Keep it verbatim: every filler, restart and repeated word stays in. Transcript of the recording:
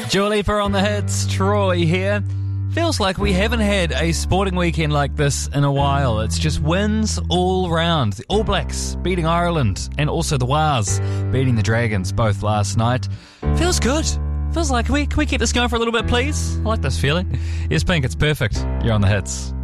Dua Lipa on the hits, Troy here. Feels like we haven't had a sporting weekend like this in a while. It's just wins all round. The All Blacks beating Ireland and also the Wars beating the Dragons both last night. Feels good. Feels like, can we, can we keep this going for a little bit, please? I like this feeling. Yes, Pink, it's perfect. You're on the hits.